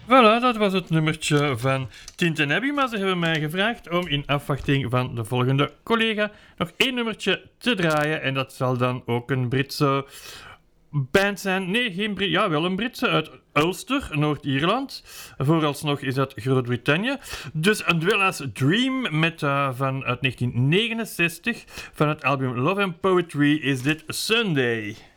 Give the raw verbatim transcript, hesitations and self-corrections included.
Voilà, dat was het nummertje van Tintin Abbey, maar ze hebben mij gevraagd om in afwachting van de volgende collega nog één nummertje te draaien. En dat zal dan ook een Britse band zijn. Nee, geen Brit, ja, wel een Britse uit Ulster, Noord-Ierland. Vooralsnog is dat Groot-Brittannië. Dus een duel als Dream met, uh, van uit negentien negenenzestig van het album Love and Poetry is dit Sunday.